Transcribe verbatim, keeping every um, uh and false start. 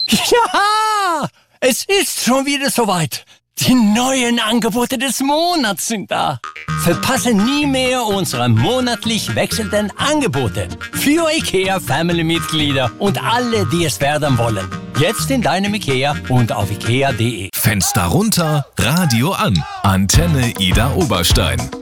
Ja, es ist schon wieder soweit. Die neuen Angebote des Monats sind da. Verpasse nie mehr unsere monatlich wechselnden Angebote für IKEA Family-Mitglieder und alle, die es werden wollen. Jetzt in deinem IKEA und auf ikea punkt de. Fenster runter, Radio an. Antenne Ida Oberstein.